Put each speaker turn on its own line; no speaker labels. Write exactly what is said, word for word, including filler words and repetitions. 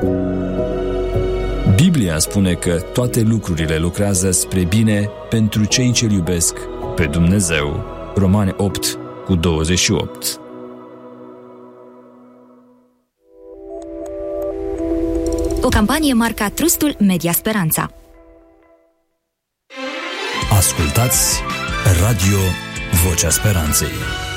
Biblia spune că toate lucrurile lucrează spre bine pentru cei ce-L iubesc pe Dumnezeu. Romani opt cu douăzeci și opt.
O campanie marca Trustul Media Speranța.
Ascultați Radio Vocea Speranței.